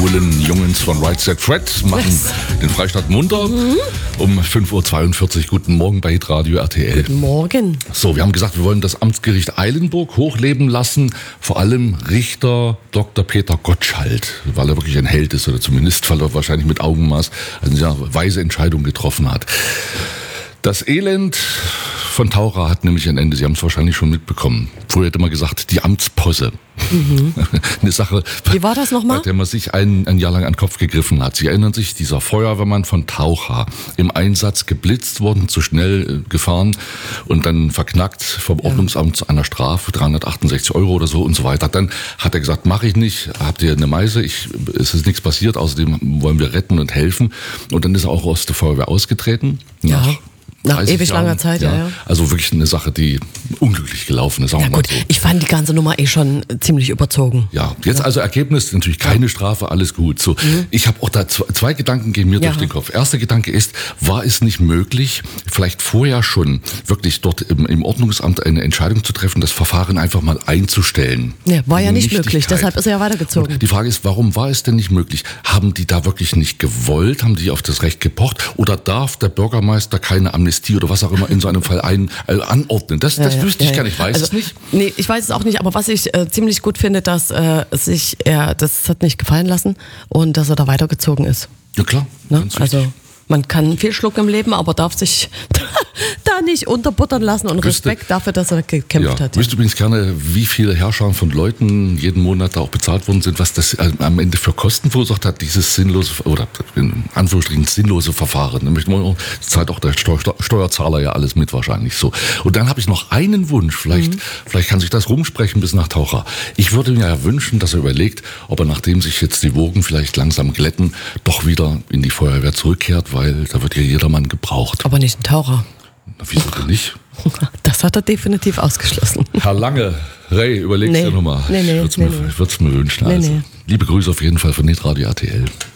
schwulen Jungs von Right Said Fred machen den Freistaat munter. Um 5.42 Uhr. Guten Morgen bei Hitradio RTL. Guten Morgen. So, wir haben gesagt, wir wollen das Amtsgericht Eilenburg hochleben lassen. Vor allem Richter Dr. Peter Gottschalk, weil er wirklich ein Held ist oder zumindest, weil er wahrscheinlich mit Augenmaß eine sehr weise Entscheidung getroffen hat. Das Elend von Taucher hat nämlich ein Ende. Sie haben es wahrscheinlich schon mitbekommen. Früher hätte man gesagt, die Amtsposse. Eine Sache, Wie war das nochmal? bei der man sich ein Jahr lang an den Kopf gegriffen hat. Sie erinnern sich, dieser Feuerwehrmann von Taucher, im Einsatz geblitzt worden, zu schnell gefahren und dann verknackt vom Ordnungsamt zu einer Strafe, 368 € oder so und so weiter. Dann hat er gesagt, mache ich nicht, habt ihr eine Meise, es ist nichts passiert, außerdem wollen wir retten und helfen. Und dann ist er auch aus der Feuerwehr ausgetreten. Nach ewig langer Zeit, ja. Also wirklich eine Sache, die unglücklich gelaufen ist, sagen wir mal so. Ich fand die ganze Nummer schon ziemlich überzogen. Ja, jetzt also Ergebnis, natürlich keine Strafe, alles gut. So, ich habe auch da zwei Gedanken gehen mir durch den Kopf. Erster Gedanke ist, war es nicht möglich, vielleicht vorher schon wirklich dort im Ordnungsamt eine Entscheidung zu treffen, das Verfahren einfach mal einzustellen? Ja, war ja nicht möglich, deshalb ist er ja weitergezogen. Und die Frage ist, warum war es denn nicht möglich? Haben die da wirklich nicht gewollt? Haben die auf das Recht gepocht? Oder darf der Bürgermeister keine Amnestie oder was auch immer in so einem Fall anordnen? Das wüsste ich gar nicht, weiß es nicht. Nee, ich weiß es auch nicht, aber was ich ziemlich gut finde, dass das hat nicht gefallen lassen und dass er da weitergezogen ist. Ja klar. Ne? Also man kann viel Schluck im Leben, aber darf sich da nicht unterbuttern lassen und Respekt dafür, dass er gekämpft hat. Ich wüsste übrigens gerne, wie viele Herrscher von Leuten jeden Monat da auch bezahlt worden sind, was das am Ende für Kosten verursacht hat, dieses sinnlose, oder in Anführungsstrichen sinnlose Verfahren. Nämlich zahlt auch der Steuerzahler ja alles mit wahrscheinlich so. Und dann habe ich noch einen Wunsch, vielleicht kann sich das rumsprechen bis nach Taucher. Ich würde mir ja wünschen, dass er überlegt, ob er, nachdem sich jetzt die Wogen vielleicht langsam glätten, doch wieder in die Feuerwehr zurückkehrt, weil da wird ja jedermann gebraucht. Aber nicht ein Taucher. Na, wieso denn nicht? Das hat er definitiv ausgeschlossen. Herr Lange, Ray, überleg's dir nochmal. Nee, ich würde es mir wünschen. Liebe Grüße auf jeden Fall von Hitradio RTL.